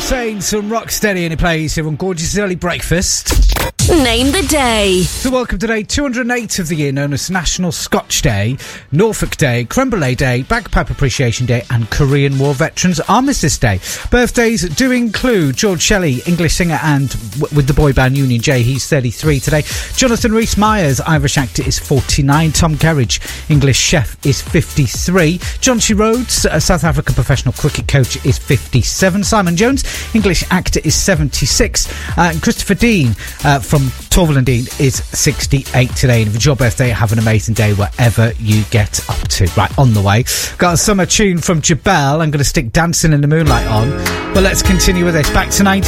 Saints and Rocksteady, and he plays here on Gorgeous Early Breakfast. Name the day. So welcome today, 208 of the year, known as National Scotch Day, Norfolk Day, Creme Brulee Day, Bagpipe Appreciation Day, and Korean War Veterans Armistice Day. Birthdays do include George Shelley, English singer and with the boy band Union J, he's 33 today. Jonathan Rhys-Meyers, Irish actor, is 49. Tom Kerridge, English chef, is 53. John C. Rhodes, a South African professional cricket coach, is 57. Simon Jones, English actor, is 76. And Christopher Dean, from Torval and Dean, is 68 today. And if it's your birthday, have an amazing day wherever you get up to. Right, on the way. Got a summer tune from Jabel. I'm going to stick Dancing in the Moonlight on. But let's continue with this. Back to 19.